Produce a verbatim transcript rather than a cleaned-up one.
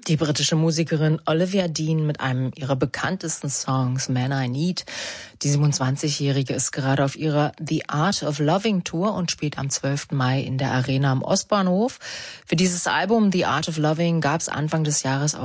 Die britische Musikerin Olivia Dean mit einem ihrer bekanntesten Songs, Man I Need. Die siebenundzwanzigjährige ist gerade auf ihrer The Art of Loving Tour und spielt am zwölften Mai in der Arena am Ostbahnhof. Für dieses Album The Art of Loving gab es Anfang des Jahres auch